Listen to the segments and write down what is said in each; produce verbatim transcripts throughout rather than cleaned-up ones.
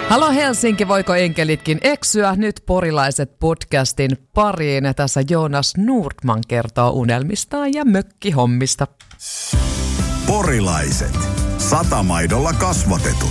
Halo Helsinki, voiko enkelitkin eksyä? Nyt Porilaiset podcastin pariin. Tässä Jonas Nordman kertoo unelmistaan ja mökkihommista. Porilaiset. Satamaidolla kasvatetut.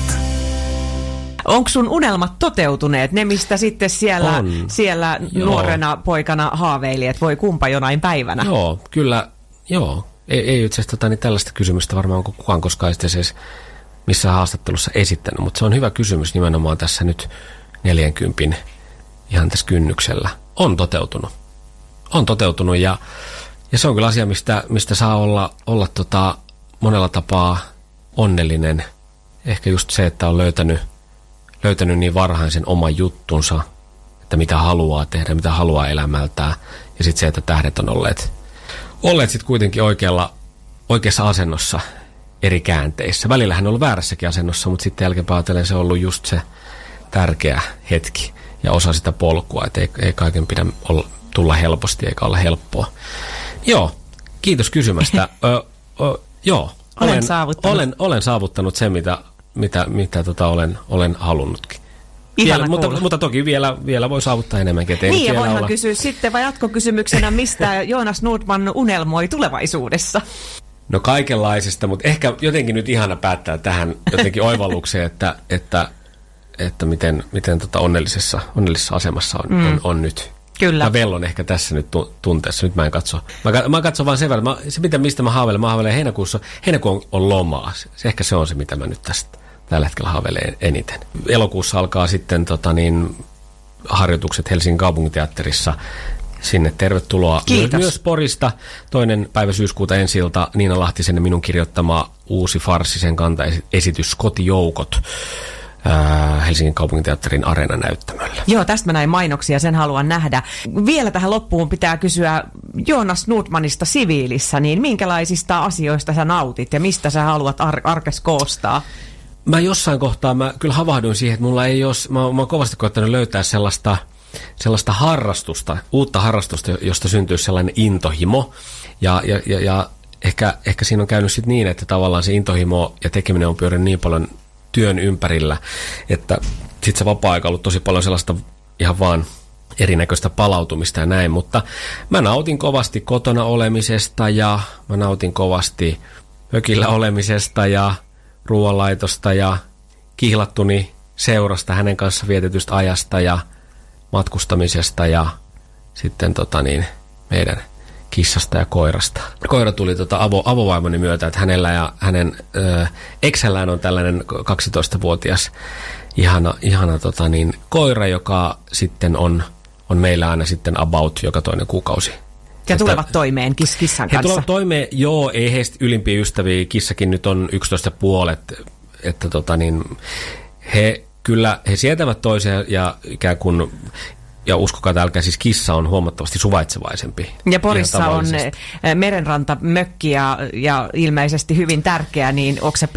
Onko sun unelmat toteutuneet? Ne, mistä sitten siellä, siellä nuorena poikana haaveili, että voi kumpa jonain päivänä? Joo, kyllä, joo. Ei, ei itse asiassa tota, niin tällaista kysymystä varmaan onko kukaan koskaan siis missään haastattelussa esittänyt, mutta se on hyvä kysymys nimenomaan tässä nyt neljänkympin ihan tässä kynnyksellä. On toteutunut. On toteutunut ja, ja se on kyllä asia, mistä, mistä saa olla, olla tota, monella tapaa onnellinen. Ehkä just se, että on löytänyt, löytänyt niin varhain sen oman juttunsa, että mitä haluaa tehdä, mitä haluaa elämältään. Ja sitten se, että tähdet on olleet, olleet sitten kuitenkin oikealla, oikeassa asennossa eri käänteissä. Välillä hän on ollut väärässäkin asennossa, mutta sitten jälkeenpäin ajatellen se on ollut just se tärkeä hetki ja osa sitä polkua, että ei, ei kaiken pidä olla, tulla helposti eikä olla helppoa. Joo, kiitos kysymästä. ö, ö, joo, olen, olen, saavuttanut. olen, olen saavuttanut sen, mitä, mitä, mitä tota olen, olen halunnutkin. Vielä, mutta, mutta toki vielä, vielä voi saavuttaa enemmänkin. Niin, ja voinhan olla... kysyä sitten vai jatkokysymyksenä, mistä Jonas Nordman unelmoi tulevaisuudessa? No kaikenlaisesta, mutta ehkä jotenkin nyt ihana päättää tähän jotenkin oivallukseen, että, että, että miten, miten tota onnellisessa, onnellisessa asemassa on, mm. on, on nyt. Kyllä. Mä vellon ehkä tässä nyt tunteessa. Nyt mä en katso. Mä, mä katson vaan sen verran. Mä, se, mitä, mistä mä haaveilen, mä haaveilen heinäkuussa. Heinäkuu on, on lomaa. Se, ehkä se on se, mitä mä nyt tästä tällä hetkellä haaveilen eniten. Elokuussa alkaa sitten tota niin, harjoitukset Helsingin kaupunginteatterissa. Sinne tervetuloa. Kiitos. Myös Porista. Toinen päivä syyskuuta ensi-ilta Niina Lahtisen ja minun kirjoittama uusi farssi, sen kantaesitys Kotijoukot ää, Helsingin kaupunginteatterin areenanäyttämöllä. Joo, tästä mä näin mainoksia, sen haluan nähdä. Vielä tähän loppuun pitää kysyä Jonas Nordmanista siviilissä, niin minkälaisista asioista sä nautit ja mistä sä haluat ar- arkes koostaa? Mä jossain kohtaa mä kyllä havahduin siihen, että mulla ei ole, mä, mä oon kovasti koettanut löytää sellaista sellaista harrastusta, uutta harrastusta, josta syntyy sellainen intohimo. Ja, ja, ja, ja ehkä, ehkä siinä on käynyt sitten niin, että tavallaan se intohimo ja tekeminen on pyörinyt niin paljon työn ympärillä, että sitten se vapaa-aika on ollut tosi paljon sellaista ihan vaan erinäköistä palautumista ja näin. Mutta mä nautin kovasti kotona olemisesta ja mä nautin kovasti mökillä olemisesta ja ruoanlaitosta ja kihlattuni seurasta hänen kanssa vietetystä ajasta ja matkustamisesta ja sitten tota niin, meidän kissasta ja koirasta. Koira tuli tota avo, avovaimoni myötä, että hänellä ja hänen ö, eksellään on tällainen kaksitoistavuotias ihana, ihana tota niin, koira, joka sitten on, on meillä aina sitten about joka toinen kuukausi. Ja Tästä, tulevat toimeen kiss, kissan he kanssa? He tulevat toimeen, joo, ei heistä ylimpiä ystäviä. Kissakin nyt on yksitoista puolet, että tota niin, he kyllä he sietävät toisia ja ikään kuin, ja uskokaa tälkää, siis kissa on huomattavasti suvaitsevaisempi. Ja Porissa on merenrantamökki ja, ja ilmeisesti hyvin tärkeä, niin onko se